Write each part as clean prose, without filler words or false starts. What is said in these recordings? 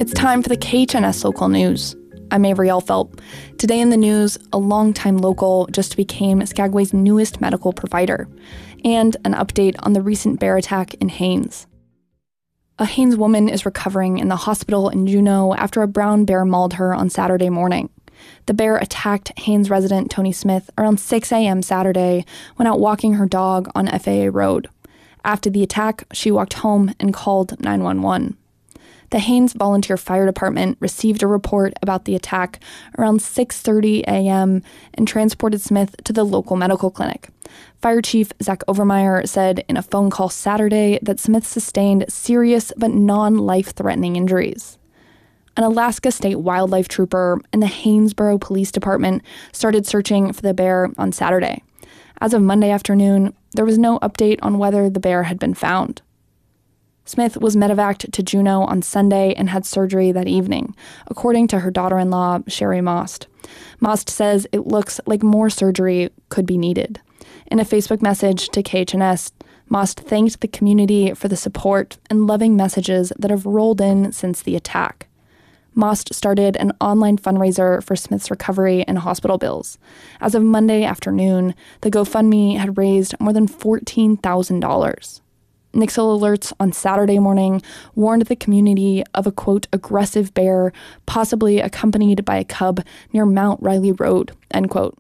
It's time for the KHNS local news. I'm Avery Elfelt. Today in the news, a longtime local just became Skagway's newest medical provider, and an update on the recent bear attack in Haines. A Haines woman is recovering in the hospital in Juneau after a brown bear mauled her on Saturday morning. The bear attacked Haines resident Tony Smith around 6 a.m. Saturday when out walking her dog on FAA Road. After the attack, she walked home and called 911. The Haines Volunteer Fire Department received a report about the attack around 6:30 a.m. and transported Smith to the local medical clinic. Fire Chief Zach Overmeyer said in a phone call Saturday that Smith sustained serious but non-life-threatening injuries. An Alaska State Wildlife Trooper and the Haynesboro Police Department started searching for the bear on Saturday. As of Monday afternoon, there was no update on whether the bear had been found. Smith was medevaced to Juneau on Sunday and had surgery that evening, according to her daughter-in-law, Sherry Most. Most says it looks like more surgery could be needed. In a Facebook message to KHNS, Most thanked the community for the support and loving messages that have rolled in since the attack. Most started an online fundraiser for Smith's recovery and hospital bills. As of Monday afternoon, the GoFundMe had raised more than $14,000. Nixle alerts on Saturday morning warned the community of a, quote, aggressive bear, possibly accompanied by a cub near Mount Riley Road, end quote.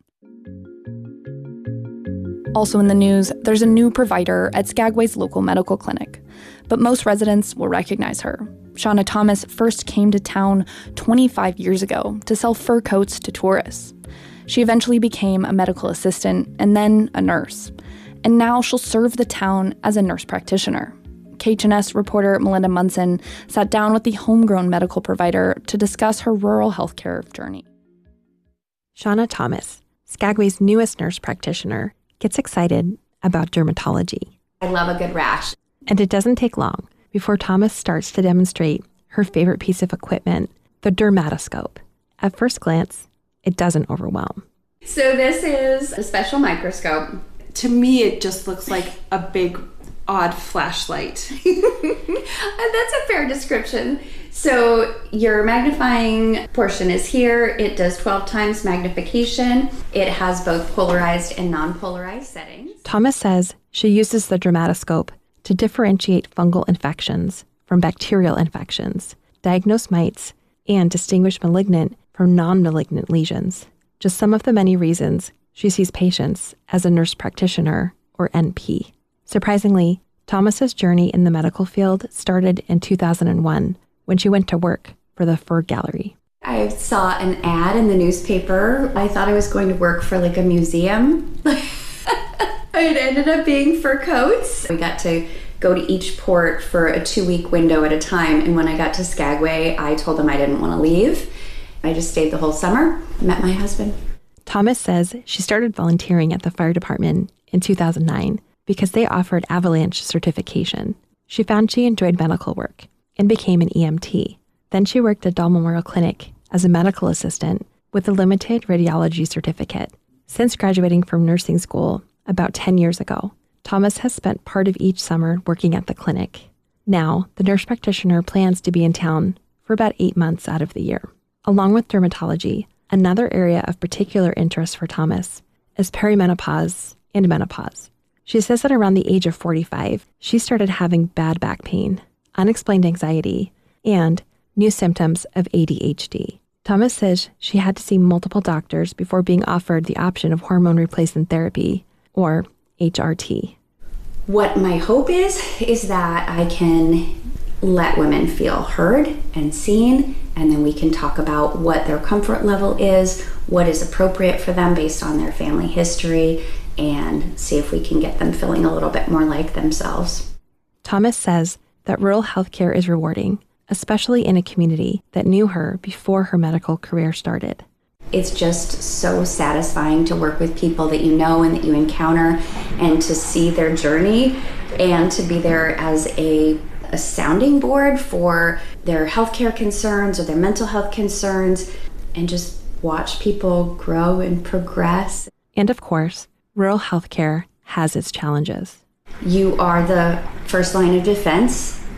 Also in the news, there's a new provider at Skagway's local medical clinic, but most residents will recognize her. Shauna Thomas first came to town 25 years ago to sell fur coats to tourists. She eventually became a medical assistant and then a nurse. And now she'll serve the town as a nurse practitioner. KHNS reporter Melinda Munson sat down with the homegrown medical provider to discuss her rural healthcare journey. Shauna Thomas, Skagway's newest nurse practitioner, gets excited about dermatology. I love a good rash. And it doesn't take long before Thomas starts to demonstrate her favorite piece of equipment, the dermatoscope. At first glance, it doesn't overwhelm. So this is a special microscope. To me, it just looks like a big, odd flashlight. That's a fair description. So your magnifying portion is here. It does 12 times magnification. It has both polarized and non-polarized settings. Thomas says she uses the dermatoscope to differentiate fungal infections from bacterial infections, diagnose mites, and distinguish malignant from non-malignant lesions. Just some of the many reasons she sees patients as a nurse practitioner, or NP. Surprisingly, Thomas's journey in the medical field started in 2001 when she went to work for the Fur Gallery. I saw an ad in the newspaper. I thought I was going to work for like a museum. It ended up being fur coats. We got to go to each port for a 2-week window at a time. And when I got to Skagway, I told them I didn't want to leave. I just stayed the whole summer, met my husband. Thomas says she started volunteering at the fire department in 2009 because they offered avalanche certification. She found she enjoyed medical work and became an EMT. Then she worked at Dahl Memorial Clinic as a medical assistant with a limited radiology certificate. Since graduating from nursing school about 10 years ago, Thomas has spent part of each summer working at the clinic. Now, the nurse practitioner plans to be in town for about 8 months out of the year. Along with dermatology, another area of particular interest for Thomas is perimenopause and menopause. She says that around the age of 45, she started having bad back pain, unexplained anxiety, and new symptoms of ADHD. Thomas says she had to see multiple doctors before being offered the option of hormone replacement therapy, or HRT. What my hope is that I can let women feel heard and seen, and then we can talk about what their comfort level is, what is appropriate for them based on their family history, and see if we can get them feeling a little bit more like themselves. Thomas says that rural healthcare is rewarding, especially in a community that knew her before her medical career started. It's just so satisfying to work with people that you know and that you encounter, and to see their journey, and to be there as a sounding board for their healthcare concerns or their mental health concerns, and just watch people grow and progress. And of course, rural healthcare has its challenges. You are the first line of defense.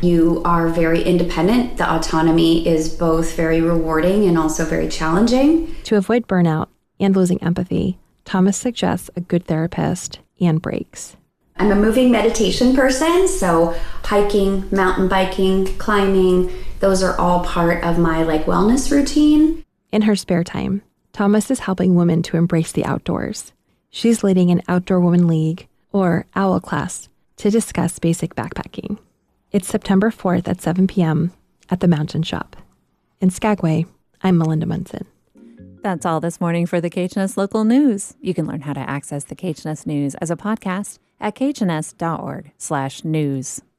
You are very independent. The autonomy is both very rewarding and also very challenging. To avoid burnout and losing empathy, Thomas suggests a good therapist and breaks. I'm a moving meditation person, so hiking, mountain biking, climbing, those are all part of my wellness routine. In her spare time, Thomas is helping women to embrace the outdoors. She's leading an Outdoor Woman League, or OWL class, to discuss basic backpacking. It's September 4th at 7 p.m. at the Mountain Shop. In Skagway, I'm Melinda Munson. That's all this morning for the KHNS Local News. You can learn how to access the KHNS News as a podcast at khns.org/news.